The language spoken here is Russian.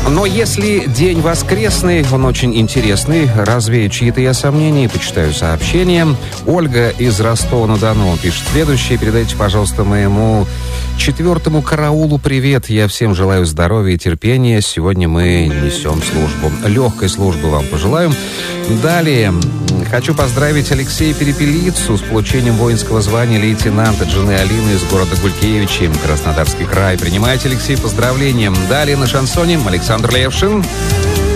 Но если день воскресный, он очень интересный, развею чьи-то я сомнения и почитаю сообщения. Ольга из Ростова-на-Дону пишет следующее. Передайте, пожалуйста, моему 4-му караулу привет. Я всем желаю здоровья и терпения. Сегодня мы несем службу. Легкой службы вам пожелаем. Далее. Хочу поздравить Алексея Перепелицу с получением воинского звания лейтенанта, жены Алины из города Гулькевичи, Краснодарский край. Принимайте, Алексей, поздравления. Далее на шансоне Александр Левшин.